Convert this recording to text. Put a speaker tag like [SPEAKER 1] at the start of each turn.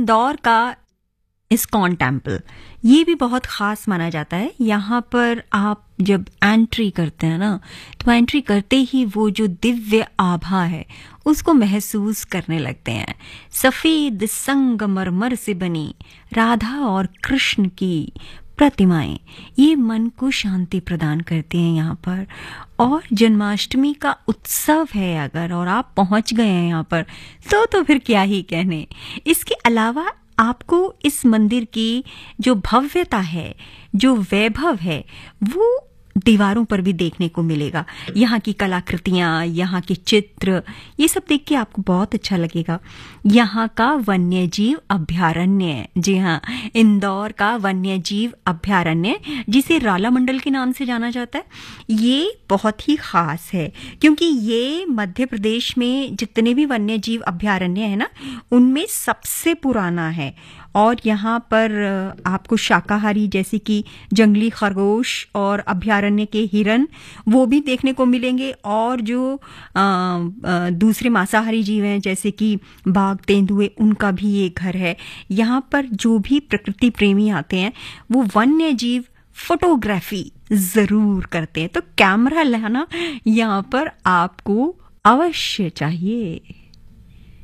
[SPEAKER 1] इंदौर का ISKCON temple, ये भी बहुत ख़ास माना जाता है। यहाँ पर आप जब एंट्री करते हैं ना, तो एंट्री करते ही वो जो दिव्य आभा है उसको महसूस करने लगते हैं। सफ़ेद संगमरमर से बनी राधा और कृष्ण की प्रतिमाएं ये मन को शांति प्रदान करती हैं यहाँ पर। और जन्माष्टमी का उत्सव है अगर, और आप पहुँच गए हैं यहाँ पर, तो फिर क्या ही कहने। इसके अलावा आपको इस मंदिर की जो भव्यता है, जो वैभव है, वो दीवारों पर भी देखने को मिलेगा। यहाँ की कलाकृतियाँ, यहाँ के चित्र, ये सब देख के आपको बहुत अच्छा लगेगा। यहाँ का वन्यजीव अभ्यारण्य, जी हाँ, इंदौर का वन्यजीव अभ्यारण्य, जिसे राला मंडल के नाम से जाना जाता है, ये बहुत ही खास है क्योंकि ये मध्य प्रदेश में जितने भी वन्यजीव अभ्यारण्य है ना, उनमें सबसे पुराना है। और यहाँ पर आपको शाकाहारी जैसे कि जंगली खरगोश और अभ्यारण्य के हिरन वो भी देखने को मिलेंगे, और जो दूसरे मांसाहारी जीव हैं जैसे कि बाघ, तेंदुए, उनका भी ये घर है। यहाँ पर जो भी प्रकृति प्रेमी आते हैं वो वन्य जीव फोटोग्राफी जरूर करते हैं, तो कैमरा लाना यहाँ पर आपको अवश्य चाहिए।